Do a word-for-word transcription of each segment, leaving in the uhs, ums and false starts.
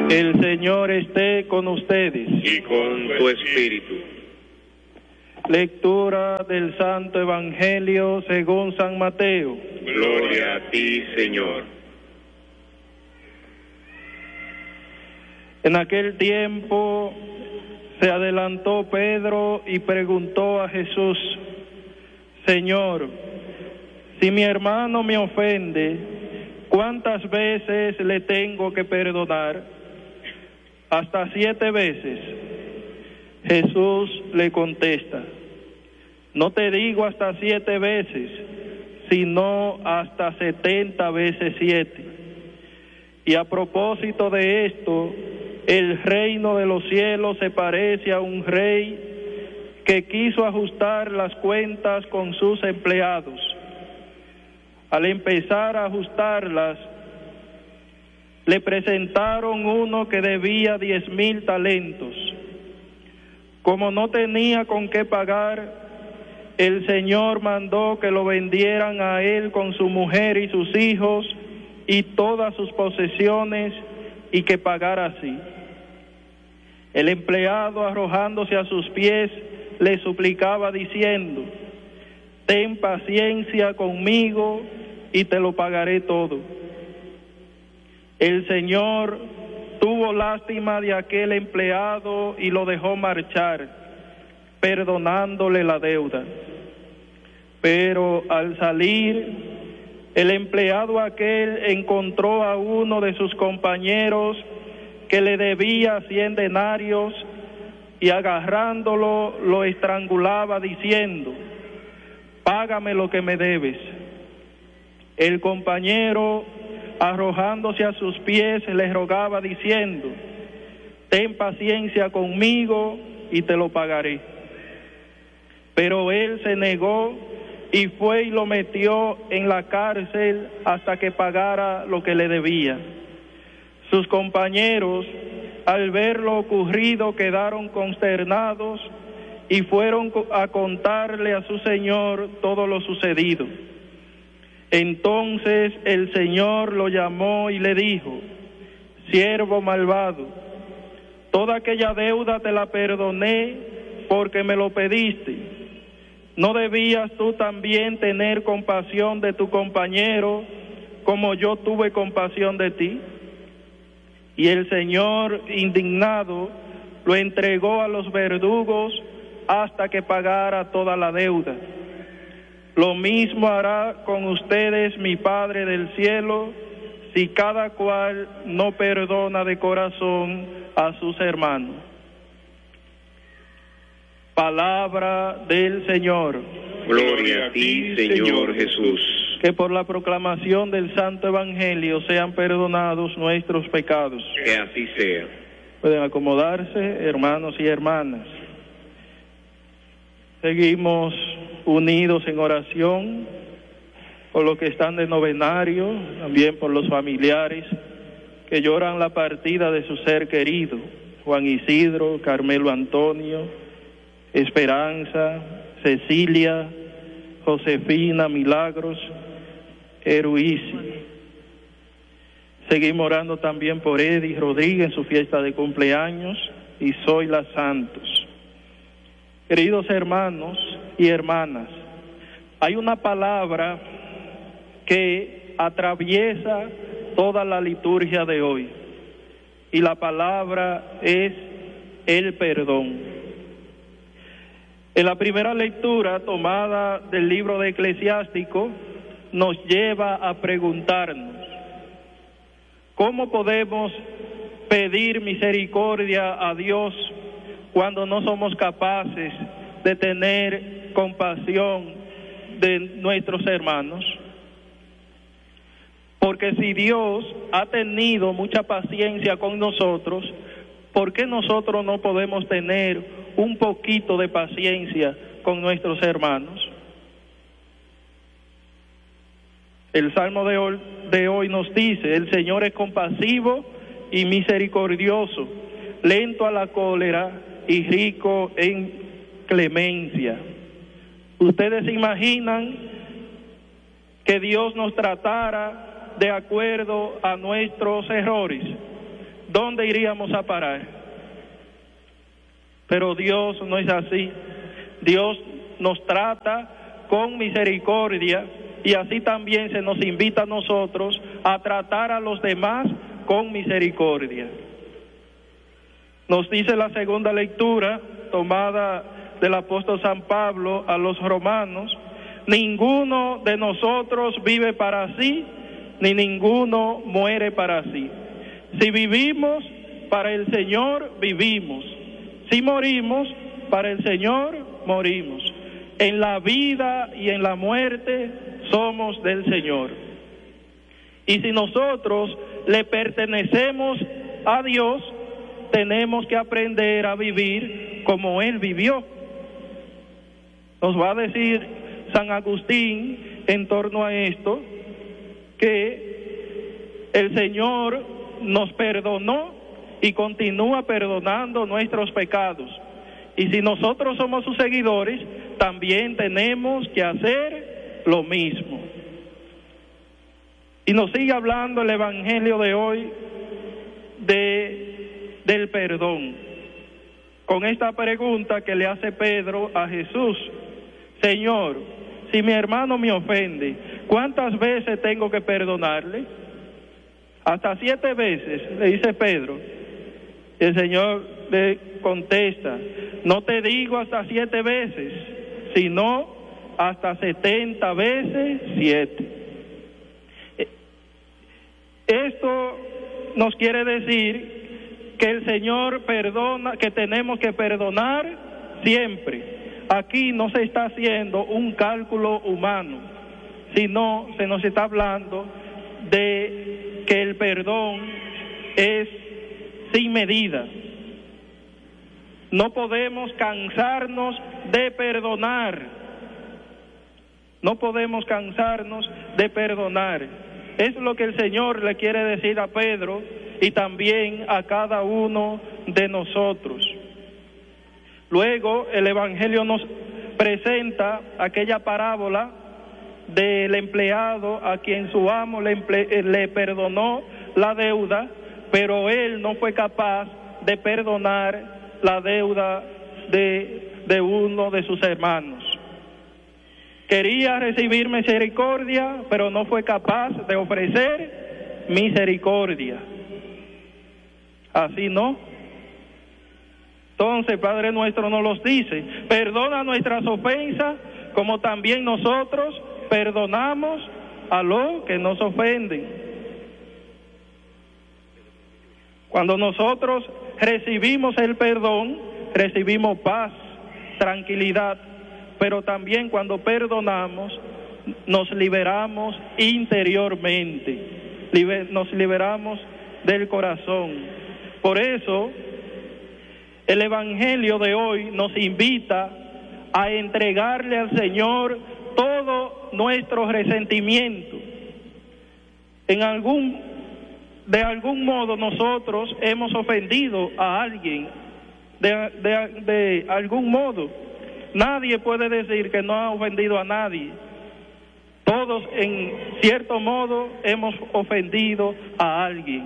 El Señor esté con ustedes. Y con tu espíritu. Lectura del Santo Evangelio según San Mateo. Gloria a ti, Señor. En aquel tiempo se adelantó Pedro y preguntó a Jesús: Señor, si mi hermano me ofende, ¿cuántas veces le tengo que perdonar? Hasta siete veces. Jesús le contesta: no te digo hasta siete veces, sino hasta setenta veces siete. Y a propósito de esto, el reino de los cielos se parece a un rey que quiso ajustar las cuentas con sus empleados. Al empezar a ajustarlas, le presentaron uno que debía diez mil talentos. Como no tenía con qué pagar, el Señor mandó que lo vendieran a él con su mujer y sus hijos y todas sus posesiones, y que pagara así. El empleado, arrojándose a sus pies, le suplicaba diciendo: ten paciencia conmigo y te lo pagaré todo. El Señor tuvo lástima de aquel empleado y lo dejó marchar, perdonándole la deuda. Pero al salir, el empleado aquel encontró a uno de sus compañeros que le debía cien denarios, y agarrándolo lo estrangulaba diciendo: págame lo que me debes. El compañero, arrojándose a sus pies, le rogaba diciendo: ten paciencia conmigo y te lo pagaré. Pero él se negó y fue y lo metió en la cárcel hasta que pagara lo que le debía. Sus compañeros, al ver lo ocurrido, quedaron consternados y fueron a contarle a su señor todo lo sucedido. Entonces el Señor lo llamó y le dijo: siervo malvado, toda aquella deuda te la perdoné porque me lo pediste. ¿No debías tú también tener compasión de tu compañero como yo tuve compasión de ti? Y el Señor, indignado, lo entregó a los verdugos hasta que pagara toda la deuda. Lo mismo hará con ustedes mi Padre del cielo, si cada cual no perdona de corazón a sus hermanos. Palabra del Señor. Gloria a ti, Señor Jesús. Que por la proclamación del Santo Evangelio sean perdonados nuestros pecados. Que así sea. Pueden acomodarse, hermanos y hermanas. Seguimos unidos en oración por los que están de novenario, también por los familiares que lloran la partida de su ser querido: Juan Isidro, Carmelo Antonio, Esperanza, Cecilia, Josefina, Milagros, Eruisi. Seguimos orando también por Eddie Rodríguez en su fiesta de cumpleaños y Zoila Santos. Queridos hermanos y hermanas, hay una palabra que atraviesa toda la liturgia de hoy, y la palabra es el perdón. En la primera lectura tomada del libro de Eclesiástico nos lleva a preguntarnos: ¿cómo podemos pedir misericordia a Dios cuando no somos capaces de tener compasión de nuestros hermanos? Porque si Dios ha tenido mucha paciencia con nosotros, ¿por qué nosotros no podemos tener un poquito de paciencia con nuestros hermanos? El Salmo de hoy, de hoy nos dice: el Señor es compasivo y misericordioso, lento a la cólera y rico en clemencia. ¿Ustedes se imaginan que Dios nos tratara de acuerdo a nuestros errores? ¿dónde iríamos a parar? Pero Dios no es así. Dios nos trata con misericordia y así también se nos invita a nosotros a tratar a los demás con misericordia. Nos dice la segunda lectura tomada del apóstol San Pablo a los romanos: ninguno de nosotros vive para sí, ni ninguno muere para sí. Si vivimos, para el Señor vivimos. Si morimos, para el Señor morimos. En la vida y en la muerte somos del Señor. Y si nosotros le pertenecemos a Dios, tenemos que aprender a vivir como Él vivió. Nos va a decir San Agustín en torno a esto, que el Señor nos perdonó y continúa perdonando nuestros pecados. Y si nosotros somos sus seguidores, también tenemos que hacer lo mismo. Y nos sigue hablando el Evangelio de hoy de, del perdón, con esta pregunta que le hace Pedro a Jesús: Señor, si mi hermano me ofende, ¿cuántas veces tengo que perdonarle? Hasta siete veces, le dice Pedro. El Señor le contesta: no te digo hasta siete veces, sino hasta setenta veces siete. Esto nos quiere decir que el Señor perdona, que tenemos que perdonar siempre. Aquí no se está haciendo un cálculo humano, sino se nos está hablando de que el perdón es sin medida. No podemos cansarnos de perdonar. No podemos cansarnos de perdonar. Es lo que el Señor le quiere decir a Pedro y también a cada uno de nosotros. Luego el Evangelio nos presenta aquella parábola del empleado a quien su amo le, emple- le perdonó la deuda, pero él no fue capaz de perdonar la deuda de, de uno de sus hermanos. Quería recibir misericordia, pero no fue capaz de ofrecer misericordia. Así no. Entonces, Padre nuestro nos los dice: perdona nuestras ofensas, como también nosotros perdonamos a los que nos ofenden. Cuando nosotros recibimos el perdón, recibimos paz, tranquilidad, pero también cuando perdonamos, nos liberamos interiormente, liber, nos liberamos del corazón. Por eso, el Evangelio de hoy nos invita a entregarle al Señor todo nuestro resentimiento. En algún, de algún modo nosotros hemos ofendido a alguien, de, de, de algún modo. Nadie puede decir que no ha ofendido a nadie. Todos en cierto modo hemos ofendido a alguien.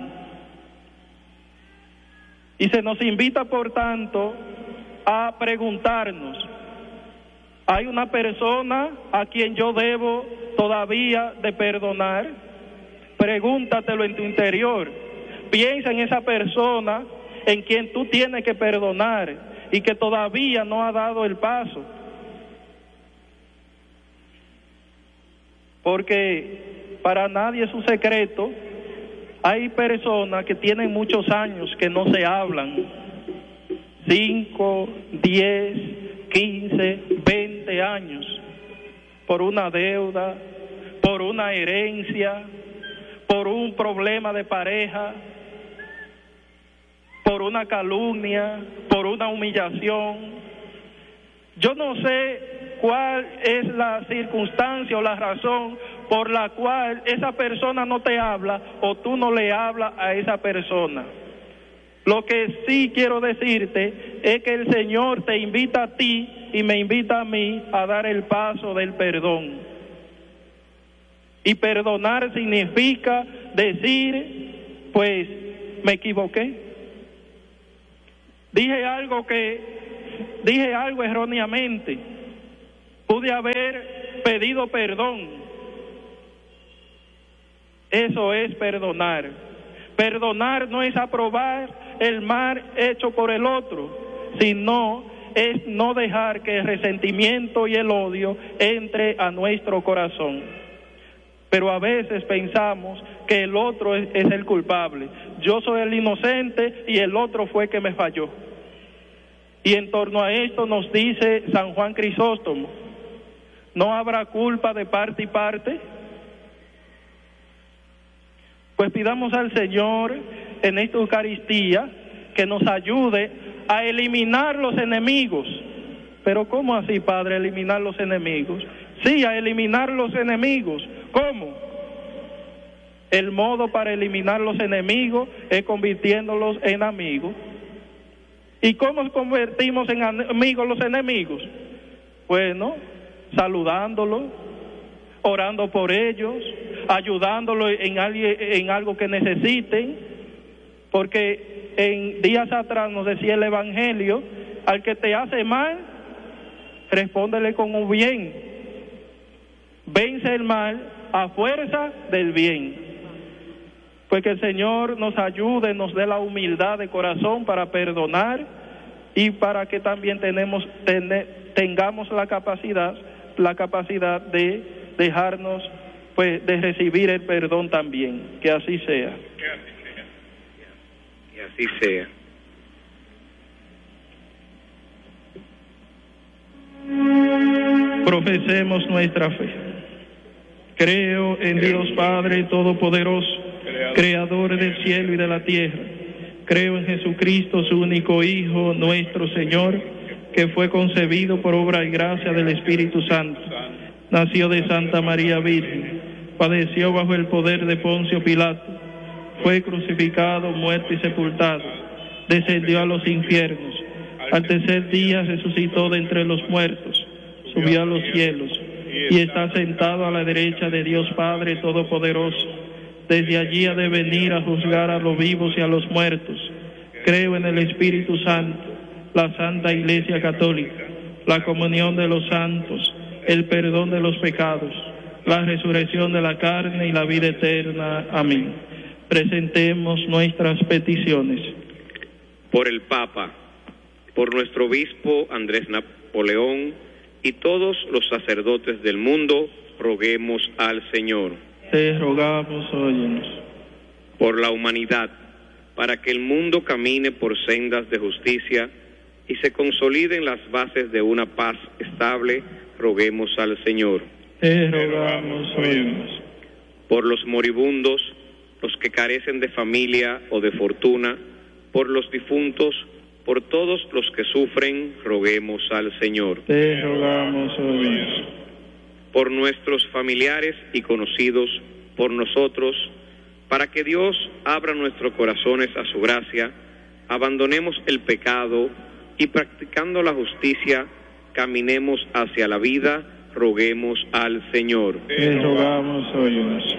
Y se nos invita, por tanto, a preguntarnos: ¿hay una persona a quien yo debo todavía de perdonar? Pregúntatelo en tu interior. Piensa en esa persona en quien tú tienes que perdonar y que todavía no ha dado el paso. Porque para nadie es un secreto, hay personas que tienen muchos años que no se hablan, cinco, diez, quince, veinte años, por una deuda, por una herencia, por un problema de pareja, por una calumnia, por una humillación. Yo no sé cuál es la circunstancia o la razón por la cual esa persona no te habla o tú no le hablas a esa persona. Lo que sí quiero decirte es que el Señor te invita a ti y me invita a mí a dar el paso del perdón. Y perdonar significa decir, pues, me equivoqué. Dije algo que, dije algo erróneamente. Pude haber pedido perdón. Eso es perdonar. Perdonar no es aprobar el mal hecho por el otro, sino es no dejar que el resentimiento y el odio entre a nuestro corazón. Pero a veces pensamos que el otro es, es el culpable. Yo soy el inocente y el otro fue que me falló. Y en torno a esto nos dice San Juan Crisóstomo, ¿no habrá culpa de parte y parte? Pues pidamos al Señor en esta Eucaristía que nos ayude a eliminar los enemigos. Pero ¿cómo así, Padre, eliminar los enemigos? Sí, a eliminar los enemigos. ¿Cómo? El modo para eliminar los enemigos es convirtiéndolos en amigos. ¿Y cómo convertimos en amigos los enemigos? Bueno, saludándolos, orando por ellos, ayudándolos en, en algo que necesiten, porque en días atrás nos decía el Evangelio, al que te hace mal, respóndele con un bien. Vence el mal a fuerza del bien. Pues que el Señor nos ayude, nos dé la humildad de corazón para perdonar y para que también tenemos, ten, tengamos la capacidad, la capacidad de dejarnos, pues, de recibir el perdón también. Que así sea. Que así sea. Profesemos nuestra fe. Creo en Dios Padre Todopoderoso, Creador del cielo y de la tierra. Creo en Jesucristo, su único Hijo, nuestro Señor, que fue concebido por obra y gracia del Espíritu Santo. Nació de Santa María Virgen, padeció bajo el poder de Poncio Pilato, fue crucificado, muerto y sepultado, descendió a los infiernos, al tercer día resucitó de entre los muertos, subió a los cielos y está sentado a la derecha de Dios Padre Todopoderoso. Desde allí ha de venir a juzgar a los vivos y a los muertos. Creo en el Espíritu Santo, la Santa Iglesia Católica, la comunión de los santos, el perdón de los pecados, la resurrección de la carne y la vida eterna. Amén. Presentemos nuestras peticiones. Por el Papa, por nuestro obispo Andrés Napoleón y todos los sacerdotes del mundo, roguemos al Señor. Te rogamos, óyenos. Por la humanidad, para que el mundo camine por sendas de justicia y se consoliden las bases de una paz estable, roguemos al Señor. Te rogamos, óyenos. Por los moribundos, los que carecen de familia o de fortuna, por los difuntos, por todos los que sufren, roguemos al Señor. Te rogamos, óyenos. Por nuestros familiares y conocidos, por nosotros, para que Dios abra nuestros corazones a su gracia, abandonemos el pecado y practicando la justicia, caminemos hacia la vida, roguemos al Señor. Te rogamos, óyenos.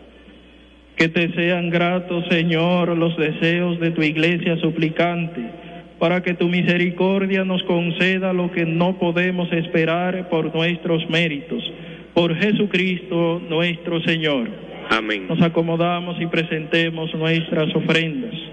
Que te sean gratos, Señor, los deseos de tu iglesia suplicante, para que tu misericordia nos conceda lo que no podemos esperar por nuestros méritos. Por Jesucristo nuestro Señor. Amén. Nos acomodamos y presentemos nuestras ofrendas.